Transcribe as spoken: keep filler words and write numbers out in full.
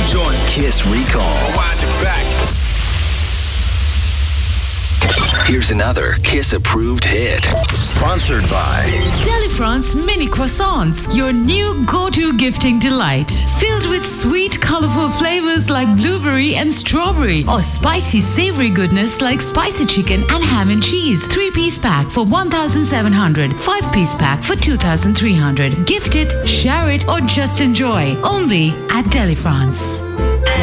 joint. Kiss Recall. Wind it back. Here's another Kiss-approved hit. Sponsored by Delifrance Mini Croissants, your new go-to gifting delight. Filled with sweet, colorful flavors like blueberry and strawberry, or spicy, savory goodness like spicy chicken and ham and cheese. Three-piece pack for one thousand seven hundred dollars. Five-piece pack for two thousand three hundred dollars. Gift it, share it, or just enjoy. Only at Delifrance.